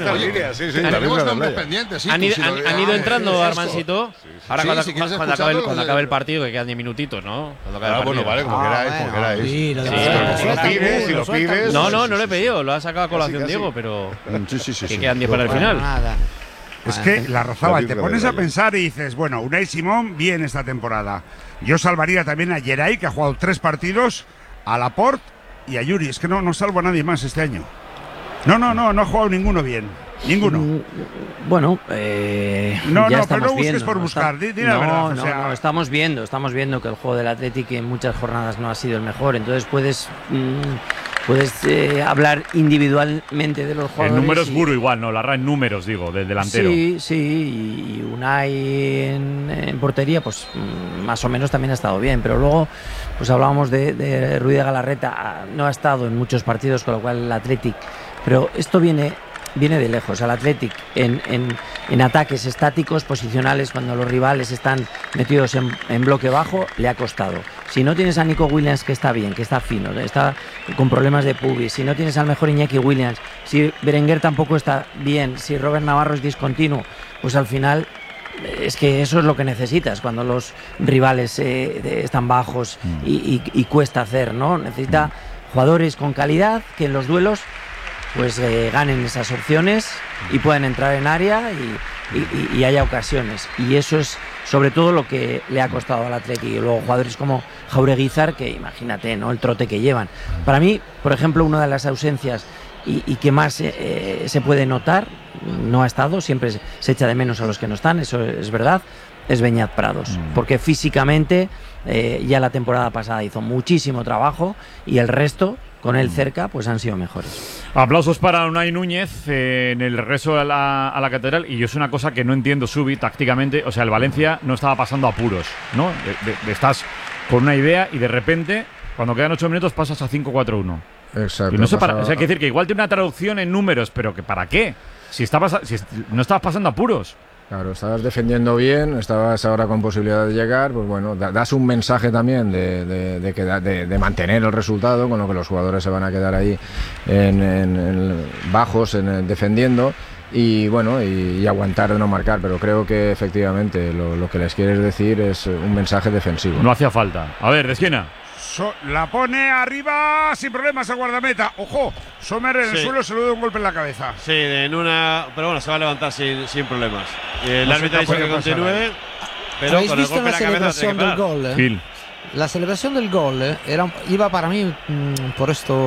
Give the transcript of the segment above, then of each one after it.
estas líneas, sí, Tenemos la nombres misma pendientes. Han ido entrando, Armancito. Ahora cuando acabe el partido, que quedan 10 minutitos, ¿no? Bueno, vale, como queráis. Sí, Si lo pides. No lo he pedido, lo ha sacado a colación Diego, pero que quedan 10 para el final. Es que la Razabal, te pones a pensar y dices, bueno, Unai Simón bien esta temporada. Yo salvaría también a Geray, que ha jugado 3 partidos, a Laporte y a Yuri. Es que no salvo a nadie más este año. No ha jugado ninguno bien. Ninguno. Bueno, pero no busques por buscar. Di la verdad. Estamos viendo que el juego del Athletic en muchas jornadas no ha sido el mejor. Entonces puedes hablar individualmente de los jugadores. En números puro igual, ¿no? La en números, digo, del delantero. Sí, y Unai en portería, pues más o menos también ha estado bien. Pero luego, pues hablábamos de Ruiz de Galarreta, no ha estado en muchos partidos, con lo cual el Athletic. Pero esto viene de lejos. Al Athletic en ataques estáticos, posicionales, cuando los rivales están metidos en bloque bajo, le ha costado. Si no tienes a Nico Williams, que está bien, que está fino, está con problemas de pubis, si no tienes al mejor Iñaki Williams, si Berenguer tampoco está bien, si Robert Navarro es discontinuo, pues al final es que eso es lo que necesitas cuando los rivales están bajos y cuesta hacer, ¿no? Necesita jugadores con calidad que en los duelos pues ganen esas opciones y puedan entrar en área y haya ocasiones. Y eso es sobre todo lo que le ha costado al Athletic. Y luego jugadores como Jaureguizar, que imagínate, ¿no? El trote que llevan. Para mí, por ejemplo, una de las ausencias y que más se puede notar, no ha estado, siempre se echa de menos a los que no están, eso es verdad, es Beñat Prados. Porque físicamente ya la temporada pasada hizo muchísimo trabajo y el resto, con él cerca, pues han sido mejores. Aplausos para Unai Núñez en el regreso a la Catedral. Y yo es una cosa que no entiendo, Subi, tácticamente. O sea, el Valencia no estaba pasando apuros, ¿no? Estás con una idea y de repente, cuando quedan 8 minutos, pasas a 5-4-1. Exacto. Y no sé o sea, hay que decir que igual tiene una traducción en números, pero que ¿para qué? Si no estabas pasando apuros. Claro, estabas defendiendo bien, estabas ahora con posibilidad de llegar, pues bueno, das un mensaje también de mantener el resultado, con lo que los jugadores se van a quedar ahí bajos, defendiendo, y bueno, y aguantar de no marcar, pero creo que efectivamente lo que les quieres decir es un mensaje defensivo. No hacía falta. A ver, de esquina. La pone arriba sin problemas el guardameta. Ojo, Sommer en el suelo se le da un golpe en la cabeza. Sí, pero bueno, se va a levantar sin problemas. El árbitro ha dicho que continúe, pero ¿habéis con el visto golpe la en la cabeza celebración del gol? Gil. La celebración del gol iba para mí por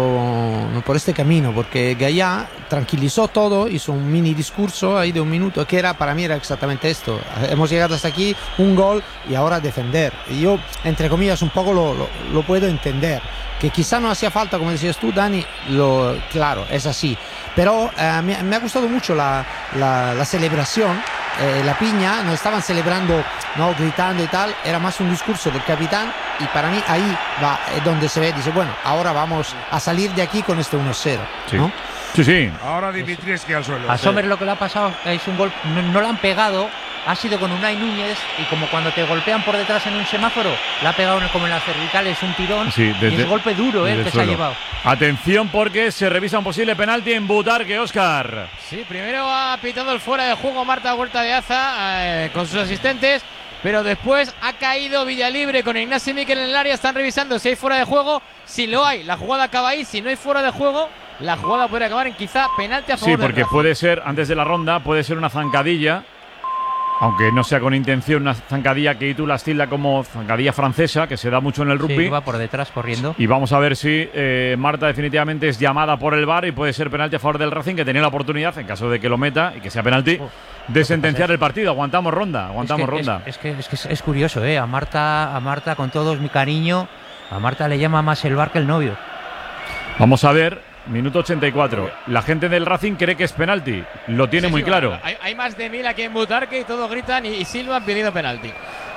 este camino, porque Gallá tranquilizó todo, hizo un mini discurso ahí de 1 minuto, que para mí era exactamente esto. Hemos llegado hasta aquí, un gol y ahora defender. Y yo, entre comillas, un poco lo puedo entender. Que quizá no hacía falta, como decías tú, Dani, claro, es así. Pero me ha gustado mucho la celebración. La piña, no estaban celebrando, no gritando y tal, era más un discurso del capitán, y para mí ahí va donde se ve, dice, bueno, ahora vamos a salir de aquí con este 1-0, ¿no? Sí. Ahora Dimitrievski al suelo. A Sommer lo que le ha pasado es un gol, no lo han pegado, ha sido con Unai Núñez, y como cuando te golpean por detrás en un semáforo, la ha pegado como en las cervicales un tirón, y es golpe duro el que se ha llevado. Atención, porque se revisa un posible penalti en Butarque, Óscar. Sí, primero ha pitado el fuera de juego Marta Huerta de Aza con sus asistentes, pero después ha caído Villalibre con Ignacio Miquel en el área. Están revisando si hay fuera de juego. Si lo hay, la jugada acaba ahí. Si no hay fuera de juego, la jugada puede acabar en quizá penalti a favor Sí, porque puede ser, antes de la ronda, puede ser una zancadilla, aunque no sea con intención, una zancadilla que tú la tilda como zancadilla francesa, que se da mucho en el rugby. Sí, va por detrás corriendo. Y vamos a ver si Marta definitivamente es llamada por el VAR y puede ser penalti a favor del Racing, que tenía la oportunidad, en caso de que lo meta y que sea penalti, de sentenciar el partido. Aguantamos ronda. Es que es curioso, a Marta, con todo mi cariño, a Marta le llama más el VAR que el novio. Vamos a ver. Minuto 84. La gente del Racing cree que es penalti. Lo tiene muy claro. Hay más de 1000 aquí en Butarque y todos gritan y silban pidiendo penalti.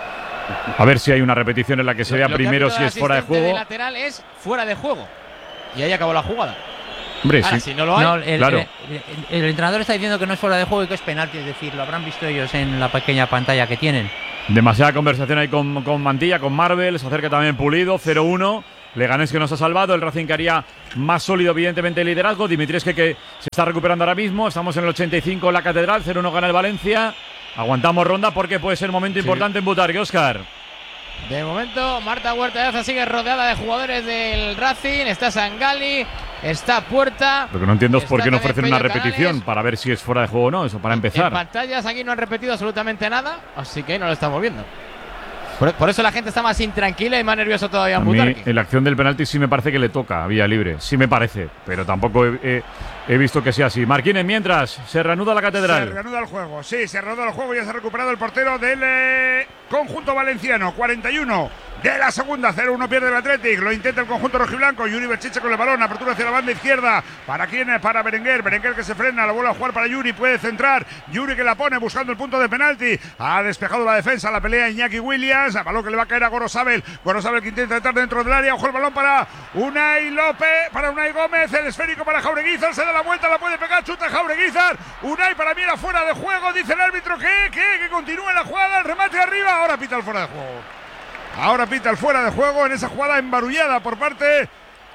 A ver si hay una repetición en la que se vea primero si es fuera de juego. El lateral es fuera de juego. Y ahí acabó la jugada. Hombre, ahora, sí. Si no lo hay, claro. El entrenador está diciendo que no es fuera de juego y que es penalti. Es decir, lo habrán visto ellos en la pequeña pantalla que tienen. Demasiada conversación ahí con Mantilla, con Marvel. Se acerca también Pulido, 0-1. Leganés que nos ha salvado, el Racing que haría más sólido evidentemente el liderazgo, Dimitrescu que se está recuperando ahora mismo, estamos en el 85 en la Catedral, 0-1 gana el Valencia, aguantamos ronda porque puede ser momento importante en Butarque, Óscar. De momento, Marta Huerta de Aza sigue rodeada de jugadores del Racing. Está Sangali, está Puerta. Lo que no entiendo es por qué no ofrecen una repetición Canales. para ver si es fuera de juego o no, eso para empezar. En pantallas aquí no han repetido absolutamente nada, así que no lo estamos viendo. Por eso la gente está más intranquila y más nerviosa todavía en A mí, Butarque. en la acción del penalti sí me parece que le toca a vía libre, sí me parece, pero tampoco he visto que sea así. Marquínez, mientras se reanuda la Catedral. Se reanuda el juego, sí, se reanuda el juego. Ya se ha recuperado el portero del conjunto valenciano. 41 de la segunda, 0-1 pierde el Athletic. Lo intenta el conjunto rojiblanco. Yuri Berchiche con el balón, apertura hacia la banda izquierda. ¿Para quién? Para Berenguer. Berenguer que se frena, la vuelve a jugar para Yuri, puede centrar. Yuri que la pone buscando el punto de penalti. Ha despejado la defensa, la pelea Iñaki Williams. A balón que le va a caer a Gorosabel. Gorosabel que intenta entrar dentro del área. Ojo el balón para Unai López, para Unai Gómez. El esférico para Jaureguizar. Se da la vuelta, la puede pegar, chuta Jaureguizar. Unai para mí era fuera de juego. Dice el árbitro que continúe la jugada. El remate arriba. Ahora pita el fuera de juego. Ahora pita el fuera de juego en esa jugada embarullada por parte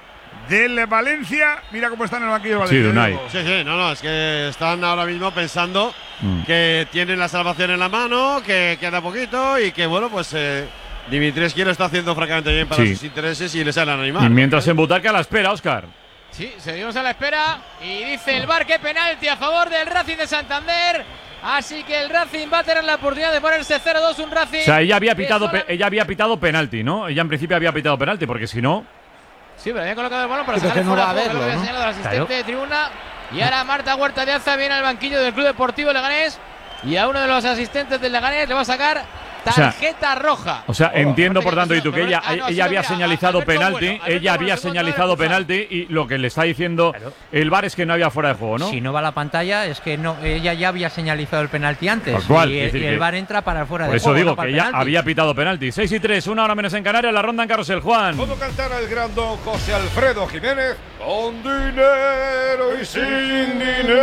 del Valencia. Mira cómo está en el banquillo del Valencia. Sí, Unai. Sí, no, es que están ahora mismo pensando que tienen la salvación en la mano, que queda poquito y que, bueno, pues Dimitrescu lo está haciendo francamente bien para sus intereses y les salen a animar. Y mientras en Butarque a la espera, Óscar. Sí, seguimos a la espera y dice el VAR que penalti a favor del Racing de Santander. Así que el Racing va a tener la oportunidad de ponerse 0-2, un Racing. O sea, ella había pitado penalti, ¿no? Ella en principio había pitado penalti, porque si no… Sí, pero había colocado el balón para Pero sacar que no fuera va a de juego, verlo, que lo había ¿no? señalado el asistente de tribuna. Y ahora Marta Huerta de Aza viene al banquillo del Club Deportivo Leganés y a uno de los asistentes del Leganés le va a sacar tarjeta roja. O sea, entiendo por tanto, y tú, que pero ella, no, ella había señalizado penalti, ella había señalizado penalti y lo que le está diciendo el VAR es que no había fuera de juego, ¿no? Si no va a la pantalla es que no, ella ya había señalizado el penalti antes. Tal cual, y es decir, el que VAR entra para fuera por de eso juego. digo no para que el ella penalti. había pitado penalti. 6-3, una hora menos en Canarias, la ronda en Carrusel, Juan. ¿Cómo cantará el gran don José Alfredo Jiménez? Con dinero y sin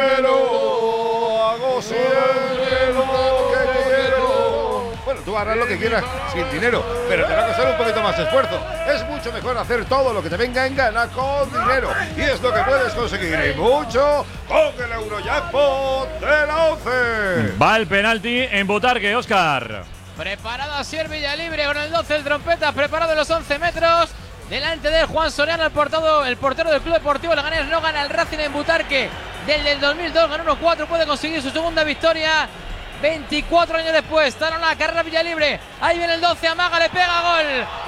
dinero hago siempre lo que quiero. Bueno, tú harás lo que quieras sin dinero, pero te va a costar un poquito más de esfuerzo. Es mucho mejor hacer todo lo que te venga en gana con dinero. Y es lo que puedes conseguir, y mucho, con el Eurojackpot de la 11. Va el penalti en Butarque, Óscar. Preparado a Sier Villalibre con el 12, el trompeta, preparado en los 11 metros. Delante de Juan Soriano, el portero del Club Deportivo Leganés. No gana el Racing en Butarque desde el 2002, ganó 1-4, puede conseguir su segunda victoria 24 años después. Está en la carrera Villalibre, ahí viene el 12, amaga, le pega, gol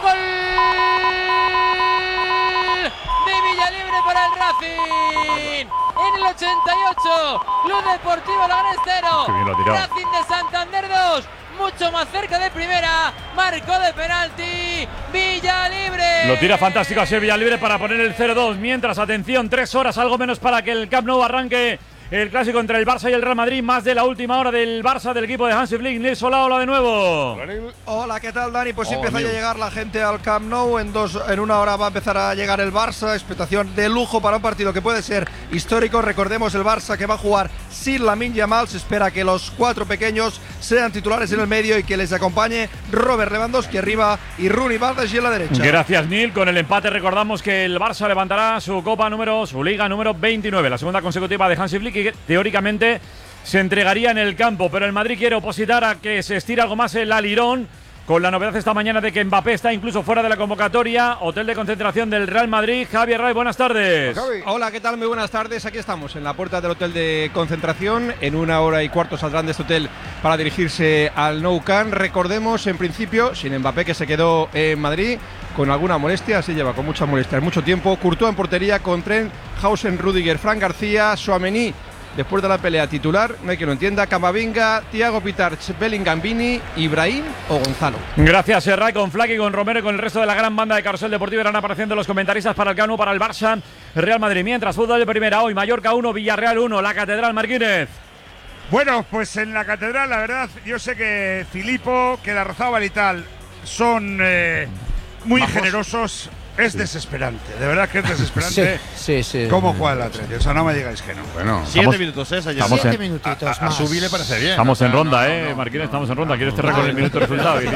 de Villalibre para el Racing. En el 88, Club Deportivo Leganés 0, Qué bien lo ha tirado. Racing de Santander 2. Mucho más cerca de primera, marcó de penalti Villalibre. Lo tira fantástico a Villalibre para poner el 0-2. Mientras, atención, 3 horas, algo menos para que el Camp Nou arranque el clásico entre el Barça y el Real Madrid. Más de la última hora del Barça, del equipo de Hansi Flick. Nils Solá, hola de nuevo. Hola, ¿qué tal, Dani? Pues Hola, empieza amigo. a llegar la gente al Camp Nou. En una hora va a empezar a llegar el Barça. Expectación de lujo para un partido que puede ser histórico. Recordemos el Barça que va a jugar sin Lamine Yamal. Se espera que los 4 pequeños sean titulares en el medio y que les acompañe Robert Lewandowski arriba y Rooney Bardes en la derecha. Gracias, Nil. Con el empate recordamos que el Barça levantará su liga número 29, la segunda consecutiva de Hansi Flick, y que teóricamente se entregaría en el campo, pero el Madrid quiere opositar a que se estire algo más el alirón, con la novedad esta mañana de que Mbappé está incluso fuera de la convocatoria. Hotel de concentración del Real Madrid. Javier Ray, buenas tardes. Hola, ¿qué tal? Muy buenas tardes. Aquí estamos en la puerta del hotel de concentración. En 1 hora y cuarto saldrán de este hotel para dirigirse al Nou Camp. Recordemos, en principio, sin Mbappé, que se quedó en Madrid con alguna molestia, así lleva con mucha molestia mucho tiempo. Courtois en portería con Trent, Hausen, Rüdiger, Fran García, Tchouaméni después de la pelea titular, no hay que lo entienda, Camavinga, Thiago Pitarch, Bellingham, Vini, Ibrahim o Gonzalo. Gracias, Serray, con Flaky, con Romero y con el resto de la gran banda de Carrusel Deportivo. Irán apareciendo los comentaristas para el Camp Nou, para el Barça, Real Madrid. Mientras, fútbol de primera, hoy Mallorca 1, Villarreal 1, la Catedral, Marquínez. Bueno, pues en la Catedral, la verdad, yo sé que Filippo, que Larrazábal y tal son muy Bajos. generosos. Es desesperante, de verdad que es desesperante. Sí. ¿Cómo juega el Atlético? O sea, no me digáis que no. Bueno, 7 minutos, señor. 7 minutitos A más. Subi le parece bien. Estamos en ronda, Marquines, estamos en ronda. ¿Quieres cerrar con el minuto de resultado? Si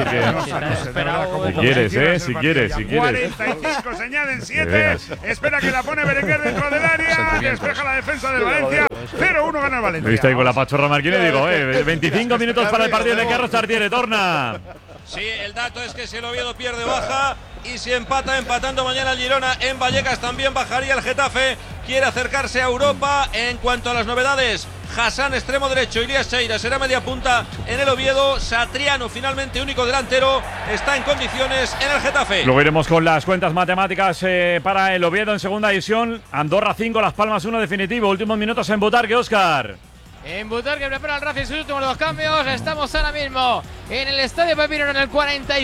quieres, si quieres. 45, se añaden 7. Espera que la pone Berenguer dentro del área. Despeja la defensa del Valencia. 0-1 gana el Valencia. Viste ahí con la pachorra Marquines, digo, 25 minutos para el partido de Carlos Tartiere, torna. Sí, el dato es que si el Oviedo pierde baja y si empatando mañana el Girona en Vallecas también bajaría el Getafe. Quiere acercarse a Europa. En cuanto a las novedades, Hassan extremo derecho, Ilías Cheira será media punta en el Oviedo. Satriano finalmente único delantero, está en condiciones en el Getafe. Luego iremos con las cuentas matemáticas para el Oviedo en segunda división. Andorra 5, Las Palmas 1 definitivo. Últimos minutos en Butarque, Óscar. En Butarque prepara el Racing sus últimos 2 cambios. Estamos ahora mismo en el Estadio Pepino en el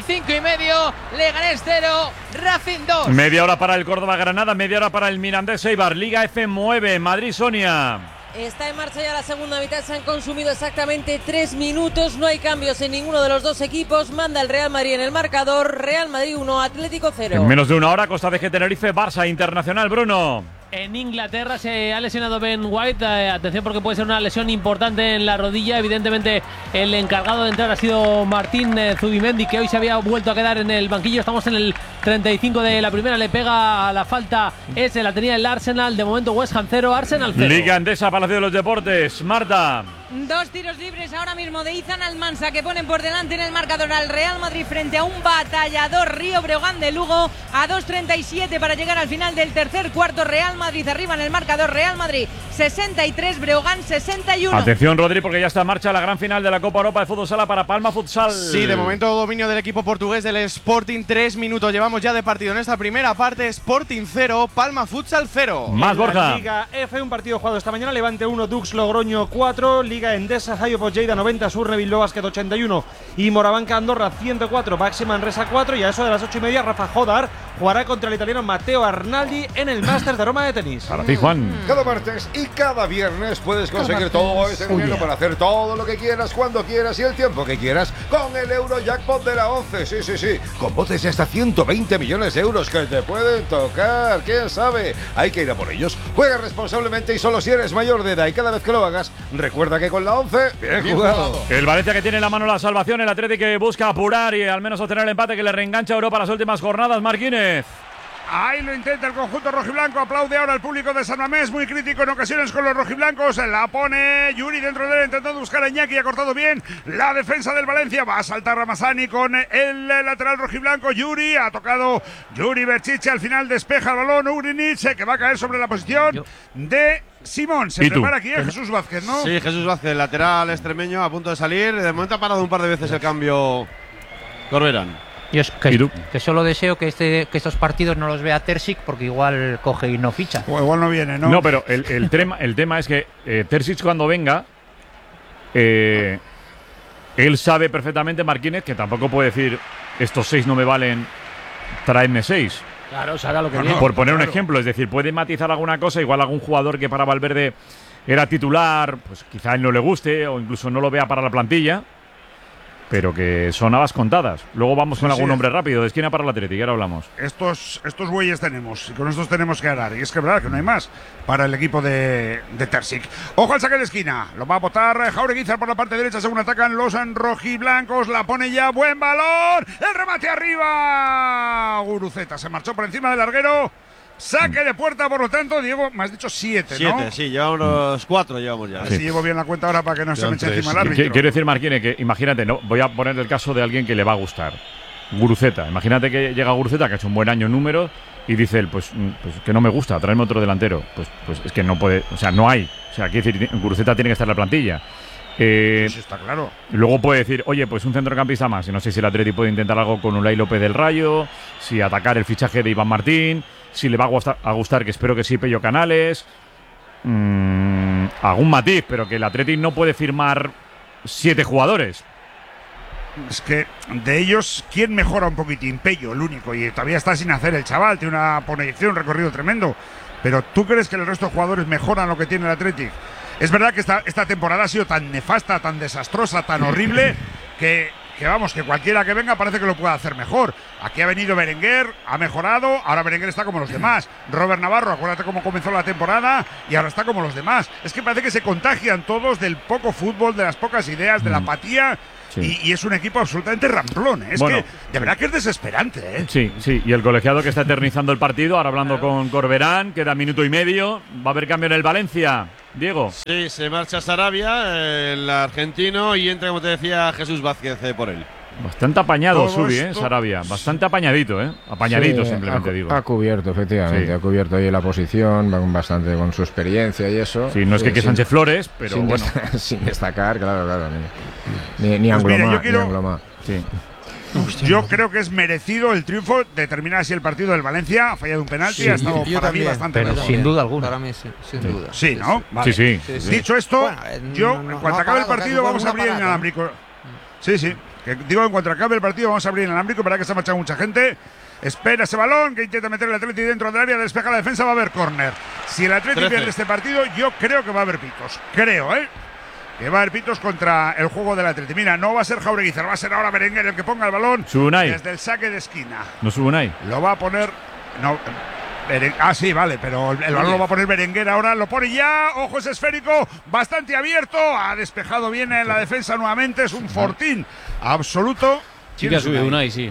45,5. Leganés 0, Racing 2. Media hora para el Córdoba-Granada, media hora para el Mirandés-Eibar. Liga F9, Madrid-Sonia. Está en marcha ya la segunda mitad, se han consumido exactamente 3 minutos, no hay cambios en ninguno de los dos equipos, manda el Real Madrid en el marcador, Real Madrid 1, Atlético 0. En menos de una hora, Costa de Tenerife, Barça Internacional, Bruno. En Inglaterra se ha lesionado Ben White, atención porque puede ser una lesión importante en la rodilla, evidentemente el encargado de entrar ha sido Martín Zubimendi, que hoy se había vuelto a quedar en el banquillo. Estamos en el 35 de la primera, le pega a la falta, la tenía el Arsenal, de momento West Ham 0, Arsenal 0. Liga Endesa, Palacio de los Deportes, Marta. 2 tiros libres ahora mismo de Izan Almansa que ponen por delante en el marcador al Real Madrid frente a un batallador Río Breogán de Lugo a 2:37 para llegar al final del tercer cuarto. Real Madrid arriba en el marcador, Real Madrid 63, Breogán 61. Atención, Rodri, porque ya está en marcha la gran final de la Copa Europa de Fútbol Sala para Palma Futsal. Sí, de momento dominio del equipo portugués del Sporting. 3 minutos llevamos ya de partido en esta primera parte. Sporting 0, Palma Futsal 0. Más Borja. Liga F, un partido jugado esta mañana. Levante 1, Dux Logroño 4. Liga Endesa, Hayo Lleida 90, Surne Bilbao Basket 81 y Morabanca Andorra 104, Baxi Manresa 4. Y a eso de las 8:30 Rafa Jodar jugará contra el italiano Matteo Arnaldi en el Masters de Roma de tenis. Para ti, Juan. Cada martes y cada viernes puedes conseguir todo ese dinero para hacer todo lo que quieras, cuando quieras y el tiempo que quieras con el Eurojackpot de la 11. Sí. Con botes de hasta 120 millones de euros que te pueden tocar. ¿Quién sabe? Hay que ir a por ellos. Juega responsablemente y solo si eres mayor de edad. Y cada vez que lo hagas, recuerda que con la 11, bien jugado. El Valencia que tiene en la mano la salvación, el Atlético que busca apurar y al menos obtener el empate que le reengancha a Europa las últimas jornadas. Marquines. Ahí lo intenta el conjunto rojiblanco, aplaude ahora al público de San Mamés, muy crítico en ocasiones con los rojiblancos, la pone Yuri dentro de él, intentando buscar a Iñaki, ha cortado bien la defensa del Valencia, va a saltar Ramazani con el lateral rojiblanco, Yuri, ha tocado Yuri Berchiche, al final despeja el balón, Urinic, que va a caer sobre la posición de Simón. Se prepara aquí Jesús Vázquez, ¿no? Sí, Jesús Vázquez, lateral extremeño, a punto de salir, de momento ha parado un par de veces el cambio Corberán. Yo que solo deseo que estos partidos no los vea Terzic, porque igual coge y no ficha. O igual no viene, ¿no? No, pero el tema es que Terzic cuando venga, él sabe perfectamente, Marquínez, que tampoco puede decir estos 6 no me valen, tráeme 6. Claro, se haga lo que viene. Por poner un ejemplo, es decir, puede matizar alguna cosa, igual algún jugador que para Valverde era titular, pues quizá a él no le guste o incluso no lo vea para la plantilla. Pero que son habas contadas. Luego vamos con algún nombre rápido. De esquina para el Atlético, ahora hablamos. Estos bueyes tenemos. Y con estos tenemos que ganar. Y es que es verdad que no hay más para el equipo de Terzic. Ojo al saque de esquina. Lo va a botar Jaureguizar por la parte derecha según atacan los rojiblancos. La pone ya. Buen balón. El remate arriba. Guruceta se marchó por encima del larguero. Saque de puerta, por lo tanto, Diego, me has dicho 7, ¿no? 7, sí, llevamos 4 llevamos ya. A ver si llevo bien la cuenta ahora para que no se me eche encima el árbitro. Quiero decir, Marquine, que imagínate, no, voy a poner el caso de alguien que le va a gustar. Guruceta. Imagínate que llega Guruceta, que ha hecho un buen año en números, y dice él, pues que no me gusta, tráeme otro delantero. Pues es que no puede, o sea, no hay. O sea, quiero decir, Guruceta tiene que estar en la plantilla. Eso está claro. Luego puede decir, oye, pues un centrocampista más. Y no sé si el Atleti puede intentar algo con Unai López del Rayo, si atacar el fichaje de Iván Martín, si le va a gustar, que espero que sí, Pello Canales. Algún matiz, pero que el Atleti no puede firmar 7 jugadores. Es que de ellos, ¿quién mejora un poquitín? Pello, el único. Y todavía está sin hacer el chaval, tiene una proyección, un recorrido tremendo. Pero ¿tú crees que el resto de jugadores mejoran lo que tiene el Athletic? Es verdad que esta temporada ha sido tan nefasta, tan desastrosa, tan horrible, que que vamos, que cualquiera que venga parece que lo pueda hacer mejor. Aquí ha venido Berenguer, ha mejorado, ahora Berenguer está como los demás. Robert Navarro, acuérdate cómo comenzó la temporada y ahora está como los demás. Es que parece que se contagian todos del poco fútbol, de las pocas ideas, de la apatía. Sí. Y es un equipo absolutamente ramplón. Es que de verdad que es desesperante, ¿eh? Sí, sí. Y el colegiado que está eternizando el partido, ahora hablando con Corberán, queda minuto y medio. ¿Va a haber cambio en el Valencia, Diego? Sí, se marcha Sarabia, el argentino, y entra, como te decía, Jesús Vázquez por él. Bastante apañado Subi, Sarabia. Bastante apañadito, Apañadito, sí, simplemente digo. Ha cubierto, efectivamente. Sí. Ha cubierto ahí la posición, bastante con su experiencia y eso. Sí, no es que Sánchez Flores, pero bueno. Sin destacar, claro. Ni Angloma. Sí. Yo creo que es merecido el triunfo de terminar así el partido del Valencia. Ha fallado un penalti, ha estado para mí bastante pero mejor. Sin duda alguna. Para mí sin duda. Sí, ¿no? Vale. Sí. Dicho esto, en cuanto acabe el partido vamos a abrir el inalámbrico. Sí. Digo, en cuanto acabe el partido vamos a abrir el inalámbrico, para que se ha marchado mucha gente. Espera ese balón que intenta meter el Atleti dentro del área, despeja la defensa, va a haber córner. Si el Atleti pierde este partido, yo creo que va a haber pitos. Creo, que va a haber pitos contra el juego del Atleti. Mira, no va a ser Jaureguizar, va a ser ahora Berenguer el que ponga el balón desde el saque de esquina. ¿No Subunay? Lo va a poner… No, sí, vale, pero el balón lo va a poner Berenguer ahora, lo pone ya, ojo, es esférico, bastante abierto, ha despejado bien en la defensa nuevamente, es un fortín absoluto. Sí que ha subido Unai, sí.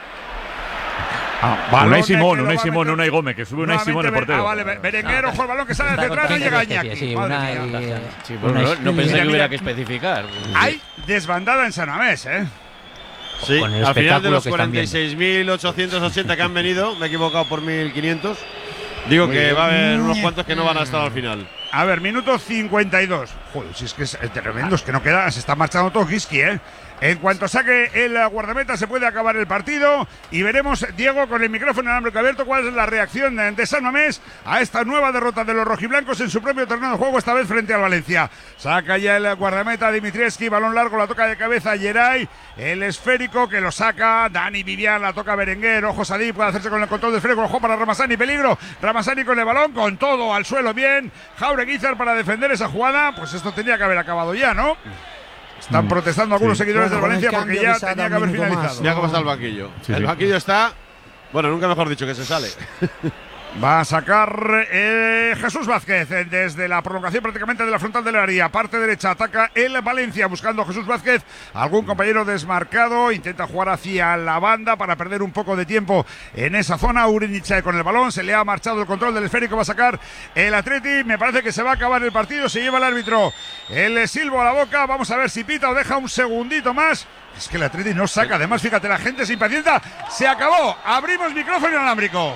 Unai Simón, Unai Gómez, que sube Unai Simón el portero. Vale, Berenguer, ojo, el balón que sale desde atrás, no llega Iñaki. Sí, no pensé que hubiera que especificar. Hay desbandada en San Mamés, Sí, al final de los 46.880 que han venido, me he equivocado por 1.500. Digo que va a haber unos cuantos que no van a estar al final. A ver, minuto 52. Joder, si es que es tremendo, es que no queda, se está marchando todo Giski, En cuanto saque el guardameta se puede acabar el partido y veremos, Diego, con el micrófono inalámbrico abierto, cuál es la reacción de San Mamés a esta nueva derrota de los rojiblancos en su propio terreno de juego, esta vez frente al Valencia. Saca ya el guardameta Dimitrievski, balón largo, la toca de cabeza Geray, el esférico que lo saca Dani Vivian, la toca Berenguer, ojo Sadí, puede hacerse con el control del esférico, ojo para Ramazani, peligro, Ramazani con el balón, con todo al suelo, bien, Jaureguizar para defender esa jugada, pues esto tenía que haber acabado ya, ¿no? Están protestando algunos seguidores del Valencia porque ya tenía que haber finalizado. Ya cómo está el banquillo. El banquillo está… Bueno, nunca mejor dicho, que se sale. Va a sacar Jesús Vázquez desde la prolongación prácticamente de la frontal del área. Parte derecha, ataca el Valencia buscando a Jesús Vázquez. Algún compañero desmarcado, intenta jugar hacia la banda para perder un poco de tiempo en esa zona. Uriniche con el balón, se le ha marchado el control del esférico, va a sacar el Atleti. Me parece que se va a acabar el partido, se lleva el árbitro el silbo a la boca. Vamos a ver si pita o deja un segundito más. Es que el Atleti no saca, además fíjate, la gente se impacienta. Se acabó, abrimos micrófono inalámbrico.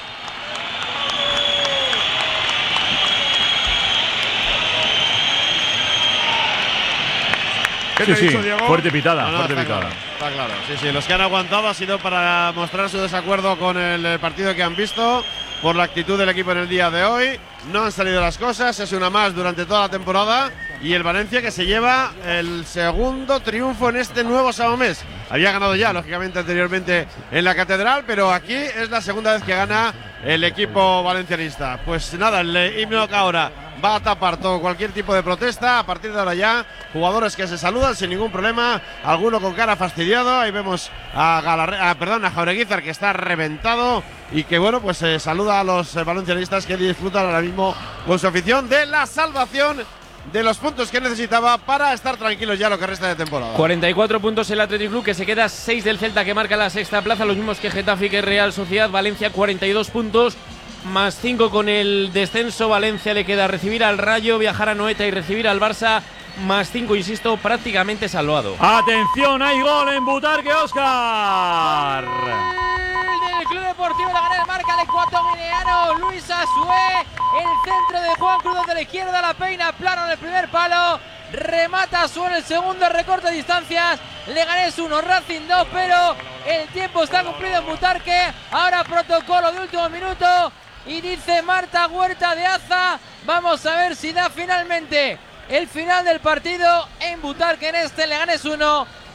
Sí, fuerte pitada, fuerte pitada. Está claro, sí, los que han aguantado ha sido para mostrar su desacuerdo con el partido que han visto, por la actitud del equipo en el día de hoy. No han salido las cosas, es una más durante toda la temporada, y el Valencia que se lleva el segundo triunfo en este nuevo San Mamés. Había ganado ya, lógicamente, anteriormente en la Catedral, pero aquí es la segunda vez que gana el equipo valencianista. Pues nada, el himno que ahora va a tapar todo cualquier tipo de protesta. A partir de ahora ya, jugadores que se saludan sin ningún problema, alguno con cara fastidiado. Ahí vemos a Jaureguizar, que está reventado y que bueno, pues saluda a los valencianistas que disfrutan ahora mismo con su afición de la salvación, de los puntos que necesitaba para estar tranquilos ya lo que resta de temporada. 44 puntos el Athletic Club, que se queda 6 del Celta, que marca la sexta plaza, los mismos que Getafe y que Real Sociedad. Valencia 42 puntos, más 5 con el descenso. Valencia le queda recibir al Rayo, viajar a Noeta y recibir al Barça, más 5, insisto, prácticamente salvado. Atención, hay gol en Butarque, Óscar. El Club Deportivo Leganés marca el ecuatoguineano Luis Asué. El centro de Juan Cruz de la izquierda, la peina plano en el primer palo. Remata Asué en el segundo, recorte de distancias. Leganés 1, Racing 2, pero el tiempo está cumplido en Butarque. Ahora protocolo de último minuto y dice Marta Huerta de Aza. Vamos a ver si da finalmente el final del partido en Butarque, en este Leganés 1,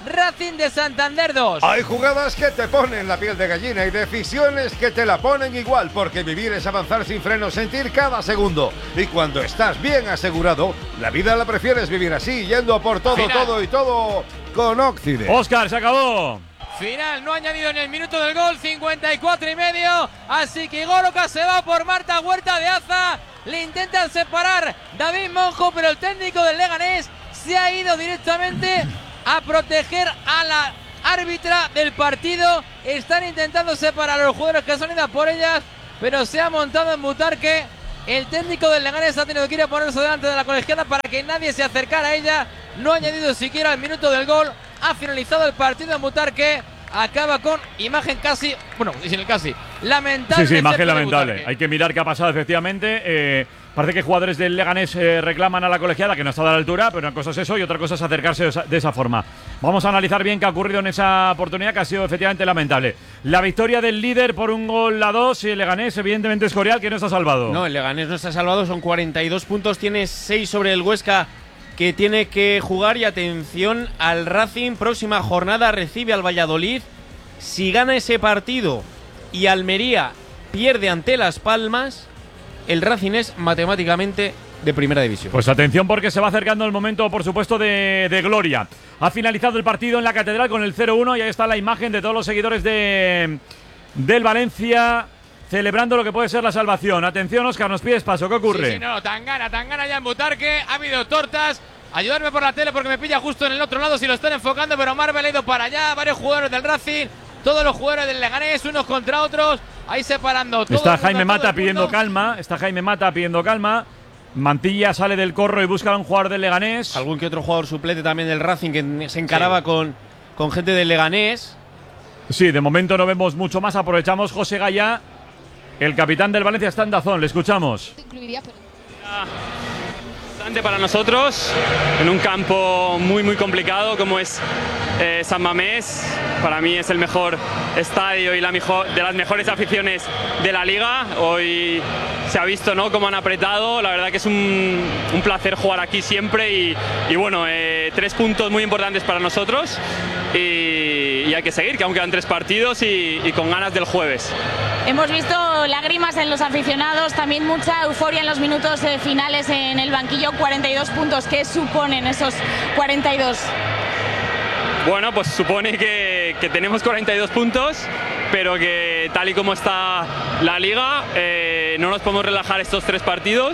Racing de Santander 2. Hay jugadas que te ponen la piel de gallina y decisiones que te la ponen igual, porque vivir es avanzar sin freno, sentir cada segundo. Y cuando estás bien asegurado, la vida la prefieres vivir así, yendo a por todo, Final. todo con Occident. Óscar, se acabó. Final, no ha añadido en el minuto del gol, 54,5. Así que Goroka se va por Marta Huerta de Aza. Le intentan separar David Monjo, pero el técnico del Leganés se ha ido directamente a proteger a la árbitra del partido. Están intentando separar a los jugadores que son idas por ellas, pero se ha montado en Butarque. El técnico del Leganés ha tenido que ir a ponerse delante de la colegiada para que nadie se acercara a ella. No ha añadido siquiera el minuto del gol. Ha finalizado el partido en Butarque. Acaba con imagen casi, bueno, sin el casi, lamentable. Sí, imagen lamentable. Hay que mirar qué ha pasado, efectivamente. Parece que jugadores del Leganés reclaman a la colegiada que no está a la altura, pero una cosa es eso y otra cosa es acercarse de esa forma. Vamos a analizar bien qué ha ocurrido en esa oportunidad, que ha sido efectivamente lamentable. La victoria del líder por 1-2 y el Leganés, evidentemente, es Escorial, que no está salvado. No, el Leganés no está salvado, son 42 puntos, tiene 6 sobre el Huesca, que tiene que jugar. Y atención al Racing, próxima jornada recibe al Valladolid. Si gana ese partido y Almería pierde ante Las Palmas, el Racing es matemáticamente de primera división. Pues atención, porque se va acercando el momento, por supuesto, de gloria. Ha finalizado el partido en la Catedral con el 0-1 y ahí está la imagen de todos los seguidores del Valencia celebrando lo que puede ser la salvación. Atención, Óscar, nos pides paso, ¿qué ocurre? Sí, no, Tangana ya en Butarque, ha habido tortas. Ayudarme por la tele porque me pilla justo en el otro lado si lo están enfocando, pero Marvel ha ido para allá, varios jugadores del Racing, todos los jugadores del Leganés, unos contra otros, ahí separando todo. Está Jaime Mata pidiendo calma, Mantilla sale del corro y busca a un jugador del Leganés. Algún que otro jugador suplente también del Racing que se encaraba con gente del Leganés. Sí, de momento no vemos mucho más, aprovechamos. José Gaya, el capitán del Valencia, está en Dazón, le escuchamos. Para nosotros, en un campo muy complicado como es San Mamés. Para mí es el mejor estadio y de las mejores aficiones de la liga. Hoy se ha visto, ¿no?, cómo han apretado. La verdad que es un placer jugar aquí siempre y bueno, 3 puntos muy importantes para nosotros y hay que seguir, que aún quedan 3 partidos y con ganas del jueves. Hemos visto lágrimas en los aficionados, también mucha euforia en los minutos finales en el banquillo. 42 puntos, ¿qué suponen esos 42? Bueno, pues supone que tenemos 42 puntos, pero que tal y como está la liga, no nos podemos relajar estos 3 partidos.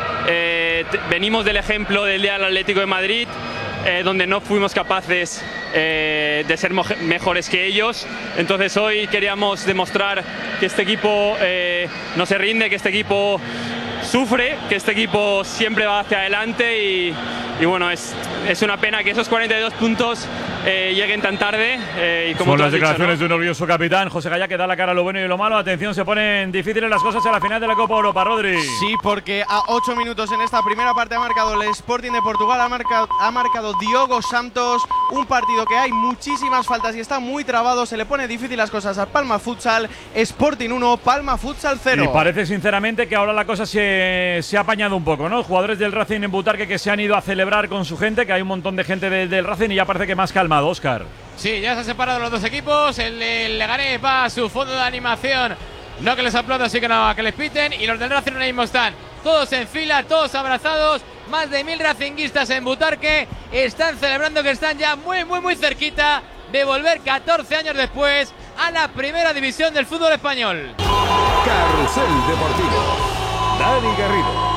Venimos del ejemplo del día del Atlético de Madrid, donde no fuimos capaces de ser mejores que ellos. Entonces hoy queríamos demostrar que este equipo no se rinde, que este equipo sufre, que este equipo siempre va hacia adelante y bueno, es una pena que esos 42 puntos lleguen tan tarde. Y como son las has dicho, declaraciones, ¿no?, de un orgulloso capitán, José Gaya, que da la cara a lo bueno y lo malo. Atención, se ponen difíciles las cosas a la final de la Copa Europa, Rodri. Sí, porque a 8 minutos en esta primera parte ha marcado el Sporting de Portugal, ha marcado Diogo Santos. Un partido que hay muchísimas faltas y está muy trabado, se le pone difícil las cosas al Palma Futsal. Sporting 1, Palma Futsal 0. Y parece sinceramente que ahora la cosa se ha apañado un poco, ¿no? Jugadores del Racing en Butarque que se han ido a celebrar con su gente, que hay un montón de gente del Racing y ya parece que más calmado, Óscar. Sí, ya se han separado los dos equipos. El Leganés va a su fondo de animación. No que les aplaudan, así que no, que les piten. Y los del Racing ahora mismo están todos en fila, todos abrazados. Más de 1000 racinguistas en Butarque. Están celebrando que están ya muy cerquita de volver 14 años después a la primera división del fútbol español. Carrusel Deportivo. Dani Garrido.